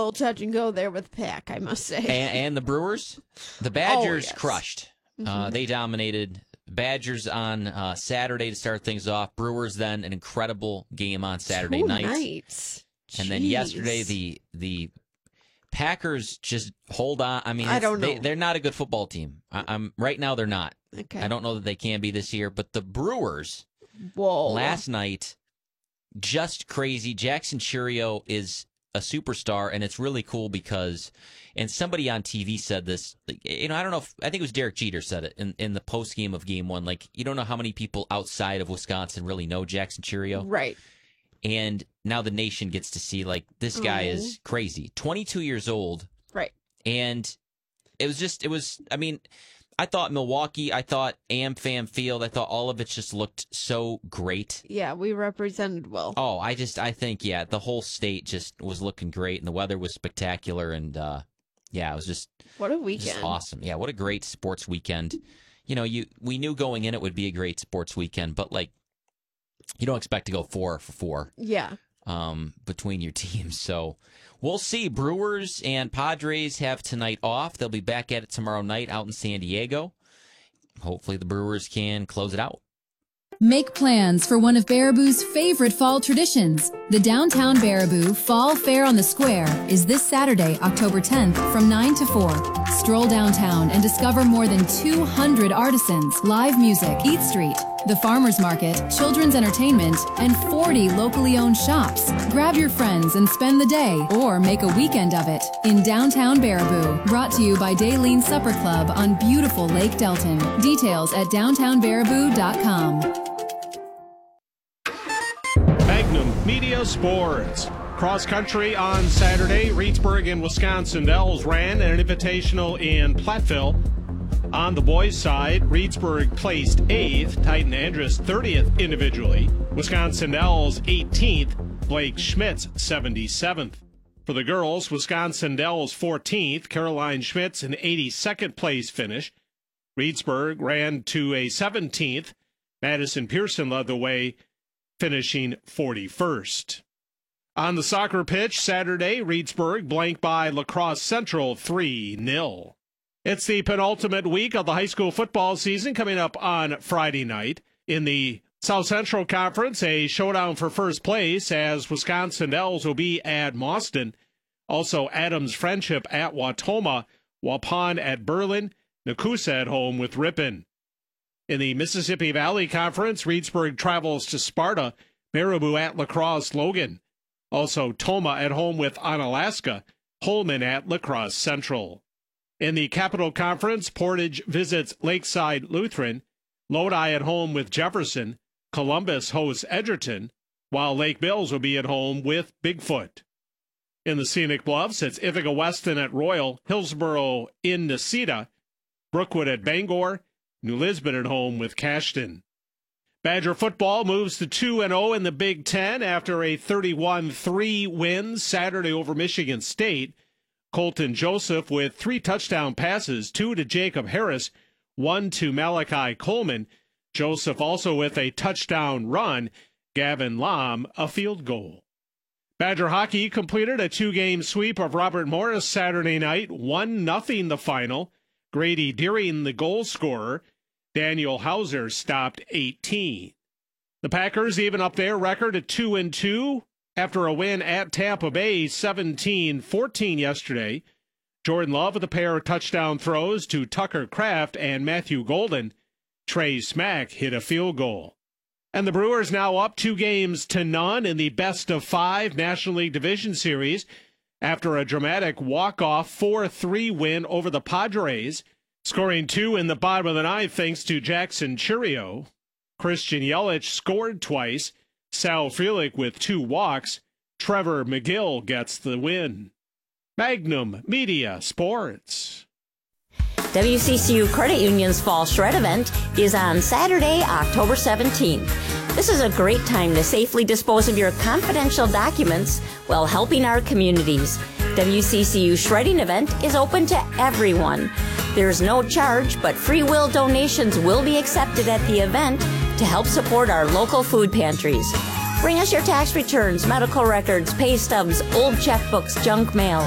little touch and go there with Pack, I must say. And the Brewers, the Badgers crushed. They dominated. Badgers on Saturday to start things off. Brewers then an incredible game on Saturday night. And then yesterday the Packers just hold on. I mean, I don't know. They're not a good football team. Right now they're not. Okay. I don't know that they can be this year. But the Brewers last night, just crazy. Jackson Churio is a superstar, and it's really cool because, and somebody on TV said this, I don't know I think it was Derek Jeter said it in the post game of game one. Like, you don't know how many people outside of Wisconsin really know Jackson Churio. Right. And now the nation gets to see, like, this guy is crazy. 22 years old. Right. And it was, I mean, I thought Milwaukee, I thought AmFam Field, I thought all of it just looked so great. Yeah, we represented well. Oh, I think, the whole state just was looking great, and the weather was spectacular, and, it was just... What a weekend. Just awesome. Yeah, what a great sports weekend. We knew going in it would be a great sports weekend, but, like, you don't expect to go 4 for 4. Yeah. Between your teams, so... We'll see. Brewers and Padres have tonight off. They'll be back at it tomorrow night out in San Diego. Hopefully the Brewers can close it out. Make plans for one of Baraboo's favorite fall traditions. The Downtown Baraboo Fall Fair on the Square is this Saturday, October 10th from 9 to 4. Stroll downtown and discover more than 200 artisans, live music, Eat Street, the farmers market, children's entertainment, and 40 locally owned shops. Grab your friends and spend the day or make a weekend of it in Downtown Baraboo. Brought to you by Daleen Supper Club on beautiful Lake Delton. Details at downtownbaraboo.com. Magnum Media Sports. Cross country on Saturday. Reedsburg and Wisconsin Dells ran an invitational in Platteville. On the boys' side, Reedsburg placed 8th, Titan Andrus 30th individually. Wisconsin Dells 18th, Blake Schmitz 77th. For the girls, Wisconsin Dells 14th, Caroline Schmitz an 82nd place finish. Reedsburg ran to a 17th. Madison Pearson led the way, finishing 41st. On the soccer pitch Saturday, Reedsburg blanked by La Crosse Central 3-0. It's the penultimate week of the high school football season coming up on Friday night. In the South Central Conference, a showdown for first place as Wisconsin Dells will be at Mauston. Also, Adams Friendship at Wautoma, Waupun at Berlin, Nakusa at home with Ripon. In the Mississippi Valley Conference, Reedsburg travels to Sparta, Baraboo at La Crosse Logan. Also, Toma at home with Onalaska, Holman at La Crosse Central. In the Capital Conference, Portage visits Lakeside Lutheran, Lodi at home with Jefferson, Columbus hosts Edgerton, while Lake Mills will be at home with Bigfoot. In the Scenic Bluffs, it's Ithaca Weston at Royal, Hillsboro in Necedah, Brookwood at Bangor, New Lisbon at home with Cashton. Badger football moves to 2-0 in the Big Ten after a 31-3 win Saturday over Michigan State. Colton Joseph with 3 touchdown passes, 2 to Jacob Harris, 1 to Malachi Coleman. Joseph also with a touchdown run, Gavin Lam a field goal. Badger hockey completed a 2-game sweep of Robert Morris Saturday night, 1-0 the final. Grady Deering the goal scorer. Daniel Hauser stopped 18. The Packers even up their record at 2-2 after a win at Tampa Bay 17-14 yesterday. Jordan Love with a pair of touchdown throws to Tucker Kraft and Matthew Golden. Trey Smack hit a field goal. And the Brewers now up 2-0 in the best-of-5 National League Division Series after a dramatic walk-off 4-3 win over the Padres, scoring 2 in the bottom of the ninth thanks to Jackson Churio. Christian Yelich scored twice. Sal Frelick with 2 walks. Trevor McGill gets the win. Magnum Media Sports. WCCU Credit Union's Fall Shred event is on Saturday, October 17th. This is a great time to safely dispose of your confidential documents while helping our communities. WCCU Shredding event is open to everyone. There's no charge, but free will donations will be accepted at the event to help support our local food pantries. Bring us your tax returns, medical records, pay stubs, old checkbooks, junk mail.